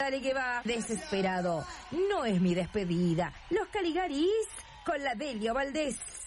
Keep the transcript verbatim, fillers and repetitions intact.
dale que va. Desesperado, no es mi despedida. Los Caligaris con la Delio Valdés.